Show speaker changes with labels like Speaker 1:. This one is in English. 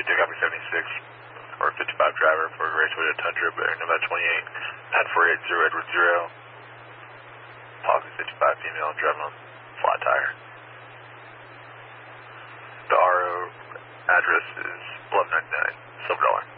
Speaker 1: do copy 76, or 55 driver for Raceway to Tundra, bearing Nevada 28, 9480 Edward 0. Policy 55 female, driving on flat tire. The RO address is 1199 Silver Dollar.